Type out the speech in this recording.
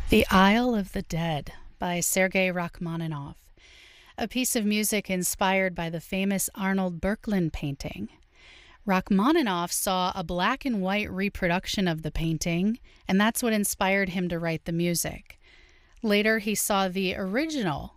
The Isle of the Dead by Sergei Rachmaninoff, a piece of music inspired by the famous Arnold Böcklin painting. Rachmaninoff saw a black and white reproduction of the painting, and that's what inspired him to write the music. Later, he saw the original